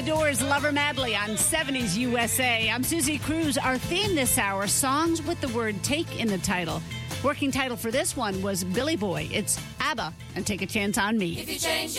Doors Lover Madly on 70s USA. I'm Susie Cruz. Our theme this hour, songs with the word take in the title. Working title for this one was Billy Boy. It's ABBA and Take a Chance on Me. If you change